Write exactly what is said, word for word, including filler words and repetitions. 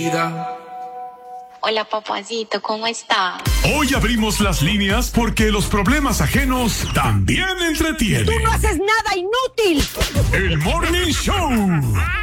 vida. Hola, papacito, ¿cómo está? Hoy abrimos las líneas porque los problemas ajenos también entretienen. ¡Tú no haces nada, inútil! El Morning Show.